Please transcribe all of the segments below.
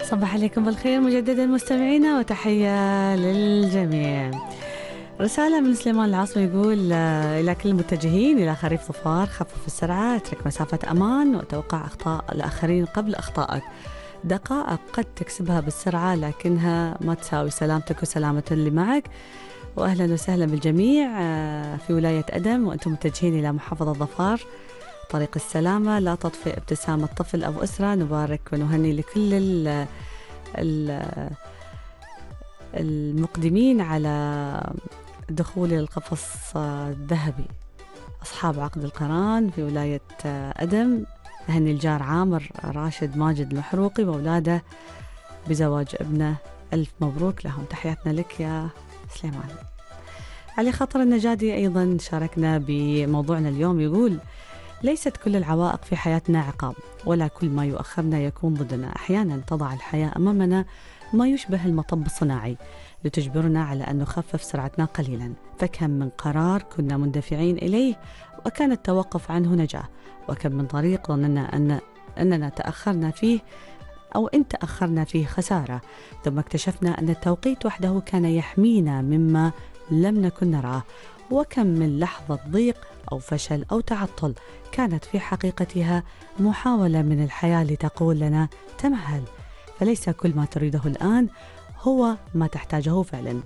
صباح عليكم بالخير مجددا مستمعينا وتحية للجميع. رسالة من سليمان العاصمي يقول إلى كل المتجهين إلى خريف ظفار: خفف السرعة، اترك مسافة أمان، وتوقع أخطاء الآخرين قبل أخطائك. دقائق قد تكسبها بالسرعة لكنها ما تساوي سلامتك وسلامة اللي معك. وأهلا وسهلا بالجميع في ولاية أدم وأنتم متجهين إلى محافظة ظفار. طريق السلامة لا تطفئ ابتسامة طفل أو أسرة. نبارك ونهني لكل المقدمين على دخول القفص الذهبي، أصحاب عقد القران في ولاية أدم. أهني الجار عامر راشد ماجد المحروقي وأولاده بزواج ابنه، ألف مبروك لهم. تحياتنا لك يا سليمان. علي خاطر النجادي أيضا شاركنا بموضوعنا اليوم، يقول: ليست كل العوائق في حياتنا عقاب، ولا كل ما يؤخرنا يكون ضدنا. أحيانا تضع الحياة أمامنا ما يشبه المطب الصناعي لتجبرنا على أن نخفف سرعتنا قليلا. فكم من قرار كنا مندفعين إليه وكان التوقف عنه نجاة، وكم من طريق ظننا أننا تأخرنا فيه أو إن تأخرنا فيه خسارة، ثم اكتشفنا أن التوقيت وحده كان يحمينا مما لم نكن نراه. وكم من لحظة ضيق أو فشل أو تعطل كانت في حقيقتها محاولة من الحياة لتقول لنا تمهل، فليس كل ما تريده الآن هو ما تحتاجه فعلا.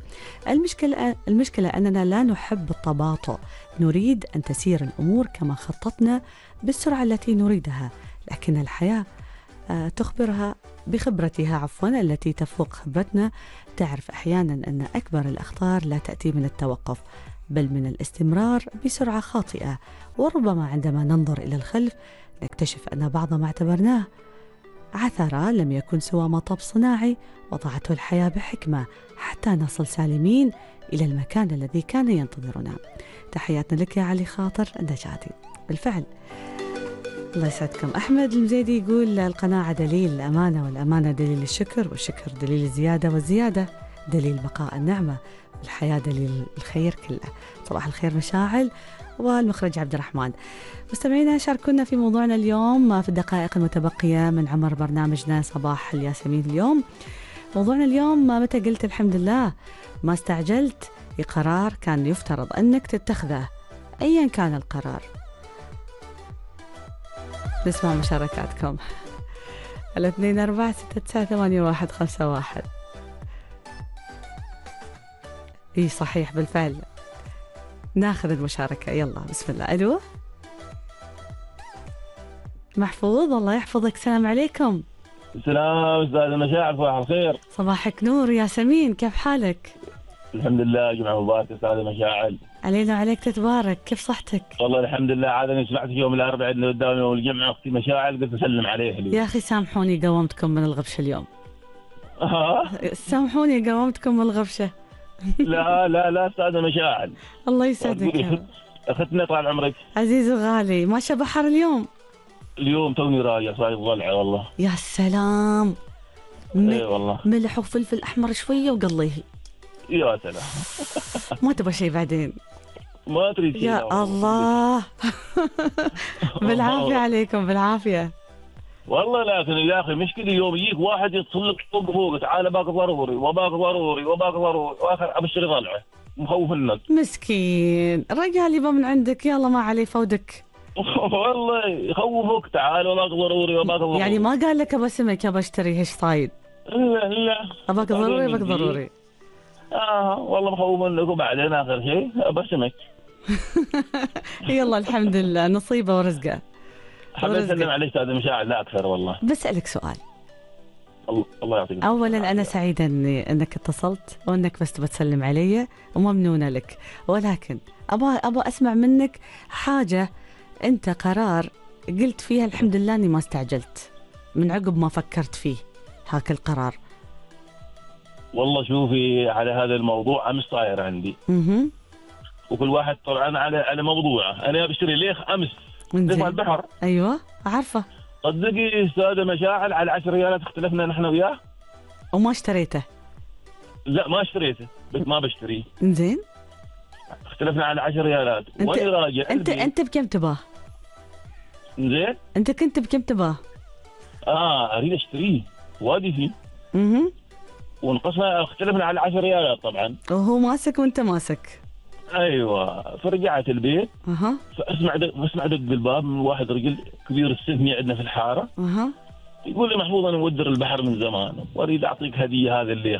المشكلة أننا لا نحب التباطؤ، نريد أن تسير الأمور كما خططنا بالسرعة التي نريدها، لكن الحياة تخبرها بخبرتها التي تفوق خبرتنا، تعرف أحيانا أن أكبر الأخطار لا تأتي من التوقف بل من الاستمرار بسرعة خاطئة. وربما عندما ننظر إلى الخلف نكتشف أن بعض ما اعتبرناه عثرة لم يكن سوى مطب صناعي وضعته الحياة بحكمة حتى نصل سالمين إلى المكان الذي كان ينتظرنا. تحياتنا لك يا علي خاطر النجادي. بالفعل الله يسعدكم. أحمد المزيدي يقول: القناعة دليل الأمانة، والأمانة دليل الشكر، والشكر دليل الزيادة، والزيادة دليل بقاء النعمة، والحياة دليل الخير كله. صباح الخير مشاعل. والمخرج عبد الرحمن. مستمعينا شاركونا في موضوعنا اليوم في الدقائق المتبقية من عمر برنامجنا صباح الياسمين. اليوم موضوعنا اليوم: متى قلت الحمد لله؟ ما استعجلت لقرار كان يفترض أنك تتخذه أيا كان القرار. نسمع مشاركاتكم على 24698151. إيه صحيح بالفعل. ناخذ المشاركة، يلا بسم الله. ألو محفوظ، الله يحفظك. السلام عليكم. السلام أستاذ مشاعر، صباح الخير. صباحك نور يا سمين، كيف حالك؟ الحمد لله، جمعة مبارك أستاذ مشاعر. علينا وعليك تتبارك. كيف صحتك؟ والله الحمد لله. عاد أنا سمعت في يوم الأربعاء إنه قدام يوم الجمعة أختي مشاعر، قلت أسلم عليه اليوم. يا أخي سامحوني قومتكم من الغبشة اليوم. سامحوني قومتكم من الغبشة. لا لا لا أستاذ مشاعر. الله يسعدك. أختنا طال عمرك. عزيز وغالي. ماشى بحر اليوم؟ اليوم توني راجع صاير ضلعة والله. يا سلام. إيه والله. ملح وفلفل أحمر شوية وقليه. يا سلام. ما تبغى شيء بعدين؟ ما تريد شيء يا الله. بالعافية عليكم، بالعافية والله. لكن يا أخي مشكلة يوم يجيك واحد يتصل لك فوق تعال باك ضروري وباك ضروري وباك ضروري، وآخر أبشر ضلعه مخوف الناس. مسكين رجال يبا من عندك، يلا ما عليه فودك. والله يخوفك، تعال وباك ضروري وباك ضروري. يعني ما قال لك بسمك ابى اشتري ايش صايد؟ لا اباك ضروري اباك ضروري. والله مخوف منك. وبعدين اخر شيء بسمك. يلا الحمد لله، نصيبه ورزقه. حبيت اسلم عليك استاذ مشاعر، لا اكثر والله. بسألك سؤال. الله يعطيك. اولا انا سعيده انك اتصلت وانك بس بتسلم علي وممنونه لك، ولكن ابى اسمع منك حاجه، انت قرار قلت فيها الحمد لله اني ما استعجلت من عقب ما فكرت فيه هاك القرار. والله شوفي، على هذا الموضوع امس صاير عندي. وكل واحد طبعا على موضوعه. انا بشتري ليخ امس دفع البحر. ايوه عارفه. صدقي استاذه مشاعل على 10 ريالات اختلفنا نحن وياه. وما اشتريته؟ لا ما اشتريته، بس ما بشتريه. زين. اختلفنا على 10 ريالات. وانا راجع انت بكم تباه؟ زين. انت كنت بكم تباه؟ اريد اشتريه وادي فيه. اها. ونقصنا اختلفنا على 10 ريالات طبعا. وهو ماسك وانت ماسك. ايوه، فرجعت البيت اها. فاسمع دق بالباب من واحد رجل كبير السن عندنا في الحاره. اها. يقول لي محفوظ انا مودر البحر من زمان واريد اعطيك هديه هذا الليخ.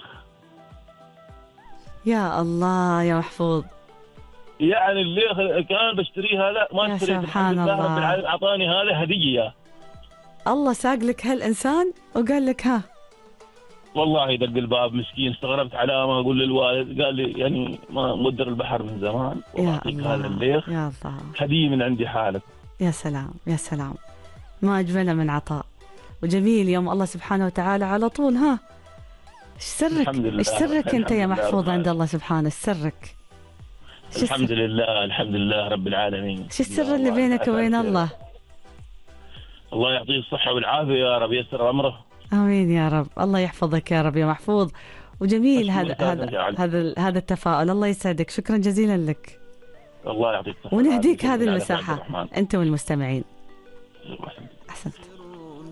يا الله يا محفوظ. يعني الليخ كان بشتريها، لا ما يا اشتريت، سبحان الحمد لله رب الله. العالمين اعطاني هذا هديه. الله ساق لك هالإنسان وقال لك ها. والله دق الباب مسكين، استغربت على ما اقول للوالد، قال لي يعني ما مودر البحر من زمان يا واعطيك هذا الله الليخ يا الله. هديه من عندي حالك. يا سلام يا سلام، ما أجمل من عطاء. وجميل يوم الله سبحانه وتعالى على طول. ها، ايش سرك؟ الحمد لله. ايش سرك انت يا الحمد لله محفوظ رب عند الله سبحانه؟ ايش سرك؟ الحمد لله الحمد لله رب العالمين. ايش السر اللي بينك وبين الله؟ الله يعطيه الصحة والعافية يا رب، يسر أمره. امين يا رب، الله يحفظك يا رب يا محفوظ. وجميل هذا التفاؤل. الله يسعدك، شكرا جزيلا لك. الله يعطيك الصحة ونهديك هذه المساحة انت والمستمعين. والعافية. احسنت.